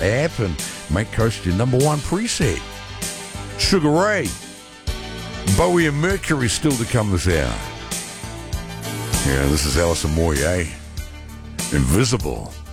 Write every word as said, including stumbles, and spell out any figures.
app and make Coast your number one preset. Sugar Ray, Bowie and Mercury still to come this hour. Yeah, this is Alison Moyet, Invisible.